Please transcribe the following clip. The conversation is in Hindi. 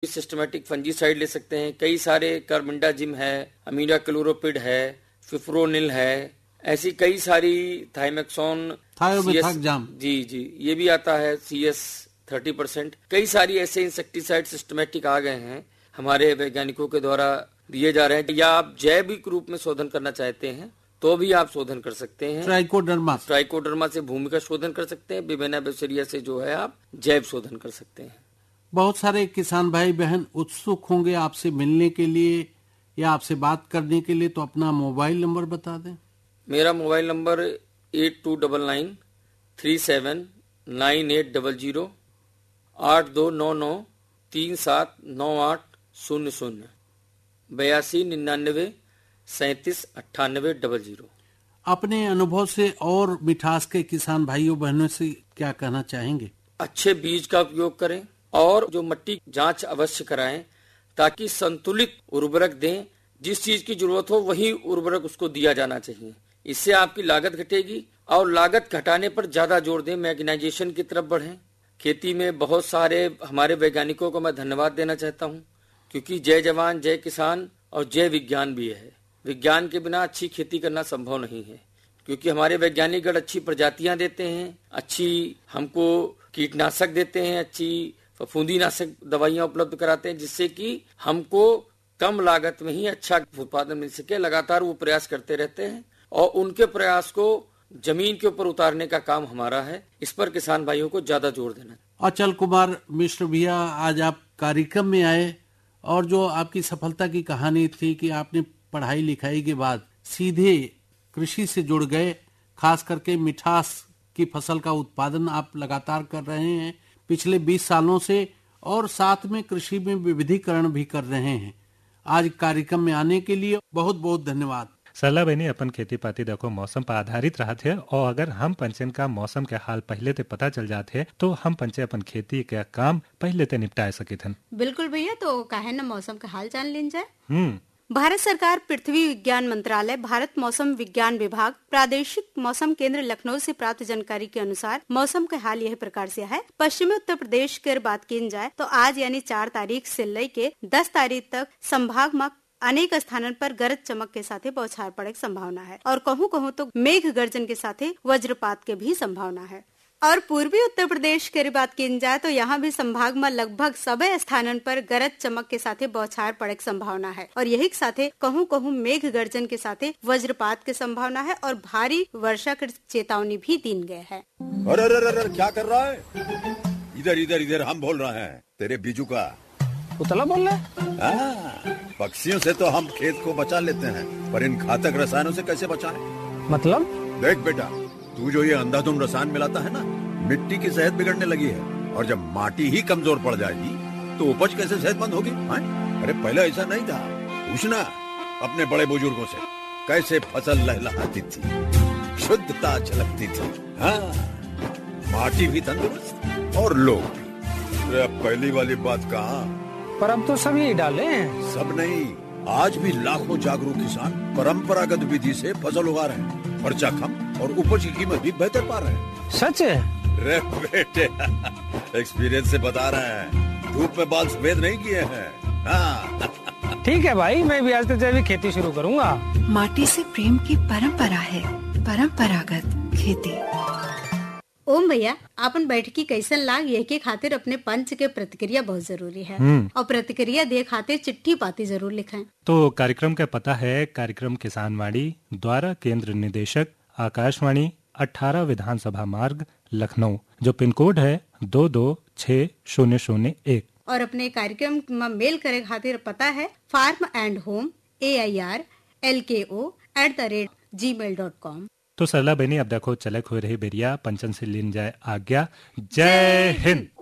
सिस्टमेटिक फंजीसाइड ले सकते हैं। कई सारे कार्बेंडाजिम है, अमीडाक्लोरोपिड है, फिप्रोनिल है, ऐसी कई सारी थाइमेक्सोन, जी ये भी आता है, CS 30%। कई सारी ऐसे इंसेक्टिसाइड सिस्टमेटिक आ गए हैं, हमारे वैज्ञानिकों के द्वारा दिए जा रहे हैं। या आप जैविक रूप में शोधन करना चाहते हैं तो भी आप शोधन कर सकते हैं। ट्राइकोडर्मा से भूमि का शोधन कर सकते हैं। बिबेना बेसिरिया से जो है आप जैव शोधन कर सकते हैं। बहुत सारे किसान भाई बहन उत्सुक होंगे आपसे मिलने के लिए या आपसे बात करने के लिए, तो अपना मोबाइल नंबर बता दें। मेरा मोबाइल नंबर 8299379800 8299379800 8299379800। अपने अनुभव से और मिठास के किसान भाइयों बहनों से क्या कहना चाहेंगे? अच्छे बीज का उपयोग करें और जो मिट्टी जांच अवश्य कराएं ताकि संतुलित उर्वरक दें। जिस चीज की जरूरत हो वही उर्वरक उसको दिया जाना चाहिए। इससे आपकी लागत घटेगी और लागत घटाने पर ज्यादा जोर दें। मैकेनाइजेशन की तरफ बढ़ें। खेती में बहुत सारे हमारे वैज्ञानिकों को मैं धन्यवाद देना चाहता हूं, क्योंकि जय जवान जय किसान और जय विज्ञान भी है। विज्ञान के बिना अच्छी खेती करना संभव नहीं है, क्योंकि हमारे वैज्ञानिक गण अच्छी प्रजातियां देते हैं, अच्छी हमको कीटनाशक देते हैं, अच्छी फफूंदीनाशक दवाइयां उपलब्ध कराते हैं, जिससे कि हमको कम लागत में ही अच्छा उत्पादन मिल सके। लगातार वो प्रयास करते रहते हैं और उनके प्रयास को जमीन के ऊपर उतारने का काम हमारा है। इस पर किसान भाइयों को ज्यादा जोर देना। अचल कुमार मिश्र भैया, आज आप कार्यक्रम में आए और जो आपकी सफलता की कहानी थी कि आपने पढ़ाई लिखाई के बाद सीधे कृषि से जुड़ गए, खास करके मिठास की फसल का उत्पादन आप लगातार कर रहे हैं पिछले 20 सालों से, और साथ में कृषि में विविधीकरण भी कर रहे हैं। आज कार्यक्रम में आने के लिए बहुत बहुत धन्यवाद। सरला बहनी, अपन खेती पाती देखो मौसम पर आधारित रहा थे, और अगर हम पंचन का मौसम के हाल पहले ते पता चल जाते तो हम पंचे अपन खेती के काम पहले ते निपटा सके थे। बिल्कुल भैया, तो काहे न मौसम का हाल जान लीन जाए। भारत सरकार पृथ्वी विज्ञान मंत्रालय, भारत मौसम विज्ञान विभाग, प्रादेशिक मौसम केंद्र लखनऊ से प्राप्त जानकारी के अनुसार मौसम का हाल यह प्रकार से है। पश्चिमी उत्तर प्रदेश की बात की जाए तो आज यानी 4 तारीख से लेके 10 तारीख तक संभाग में अनेक स्थानों पर गरज चमक के साथ बौछार पड़ने की संभावना है, और कहूँ तो मेघ गर्जन के साथ वज्रपात के भी संभावना है। और पूर्वी उत्तर प्रदेश की बात की जाए तो यहाँ भी संभाग में लगभग सभी स्थानों पर गरज चमक के साथ बौछार पड़ने की संभावना है, और यही साथ कहूँ मेघ गर्जन के साथ वज्रपात की संभावना है, और भारी वर्षा की चेतावनी भी दी गई है। अरे क्या कर रहा है? इधर इधर इधर हम बोल रहे हैं, तेरे बीजू का उतला बोल रहा है। पक्षियों से तो हम खेत को बचा लेते हैं, पर इन घातक रसायनों से कैसे बचाएं? मतलब? देख बेटा, तू जो ये अंधाधुंध रसायन मिलाता है ना, मिट्टी की सेहत बिगड़ने लगी है, और जब माटी ही कमजोर पड़ जाएगी तो उपज कैसे सेहतमंद होगी? अरे पहले ऐसा नहीं था। पूछना अपने बड़े बुजुर्गों से, कैसे फसल लहलहाती थी, शुद्धता झलकती थी। माटी भी तंदुरुस्त और लोग भी। अब पहली वाली बात कहाँ? पर अब तो सभी डाले हैं। सब नहीं, आज भी लाखों जागरूक किसान परंपरागत विधि से फसल उगा रहे हैं, खर्चा कम और उपज की कीमत भी बेहतर पा रहे हैं। सच है? रे बेटे, एक्सपीरियंस से बता रहे हैं, धूप में बाल सफेद नहीं किए हैं। ठीक है भाई, मैं भी आज से जैविक खेती शुरू करूंगा। माटी से प्रेम की परंपरा है, परंपरागत खेती। ओम भैया, अपन बैठकी कैसन लाग यह के खातिर अपने पंच के प्रतिक्रिया बहुत जरूरी है, और प्रतिक्रिया दे खातिर चिट्ठी पाती जरूर लिखें। तो कार्यक्रम का पता है कार्यक्रम किसान वाणी द्वारा केंद्र निदेशक आकाशवाणी 18 विधानसभा मार्ग लखनऊ, जो पिन कोड है 226001। और अपने कार्यक्रम में मेल करे खातिर पता है farm&home AIRLKO@gmail.com। तो सरला बहनी, अब देखो चलक हो रही बेरिया पंचन से लीन जाए आज्ञा। जय हिंद।